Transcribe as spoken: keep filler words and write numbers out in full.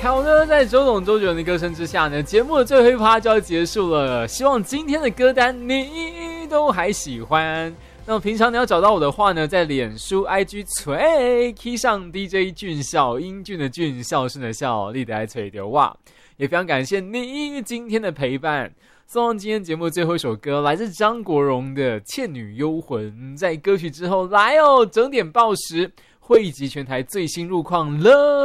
好的，在周董周杰伦的歌声之下呢，节目的最后一趴就要结束了。希望今天的歌单你都还喜欢。那么平常你要找到我的话呢，在脸书 I G 吹 key 上 D J 俊孝，英俊的俊，孝顺的孝，立得爱吹丢哇。也非常感谢你今天的陪伴。送上今天节目最后一首歌，来自张国荣的《倩女幽魂》。在歌曲之后来哦，整点报时汇集全台最新路况了。